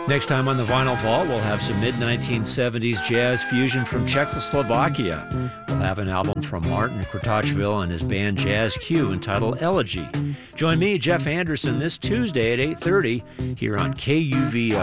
Next time on the Vinyl Vault, we'll have some mid-1970s jazz fusion from Czechoslovakia. We'll have an album from Martin Kratochvil and his band Jazz Q entitled Elegy. Join me, Jeff Anderson, this Tuesday at 8:30 here on KUVO.